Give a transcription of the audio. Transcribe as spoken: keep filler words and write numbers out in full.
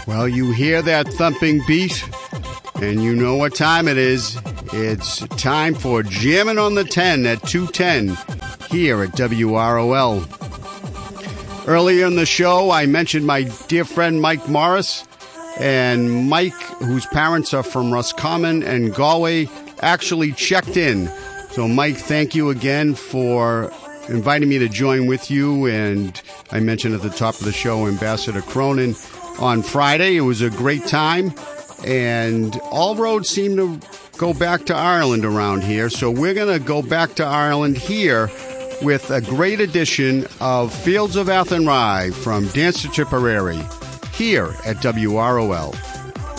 Well, you hear that thumping beat, and you know what time it is. It's time for Jamming on the ten at two ten here at W R O L. Earlier in the show, I mentioned my dear friend Mike Morris, and Mike, whose parents are from Roscommon and Galway, actually checked in. So, Mike, thank you again for inviting me to join with you. And I mentioned at the top of the show, Ambassador Cronin on Friday. It was a great time, and all roads seem to go back to Ireland around here. So we're going to go back to Ireland here with a great edition of Fields of Athenry from Dance to Tipperary here at W R O L.